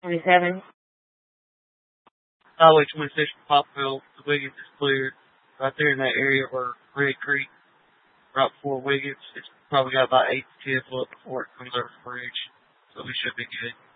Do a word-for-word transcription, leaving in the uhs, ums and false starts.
twenty-seven. Highway twenty-six from Popville to Wiggins is cleared. Right there in that area where Red Creek, right before Wiggins, it's probably got about eight to ten foot before it comes over the bridge. So we should be good.